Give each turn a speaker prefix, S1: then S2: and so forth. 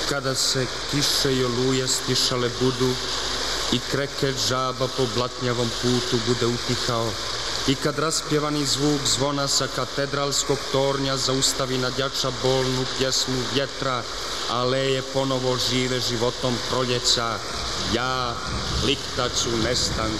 S1: Kada se kiše i oluje stišale budu i kreket žaba po blatnjavom putu bude utihao i kad raspjevani zvuk zvona sa katedralskog tornja zaustavi nadjača bolnu pjesmu vjetra, aleje ponovo žive životom proljeća, ja liktaću nestanku.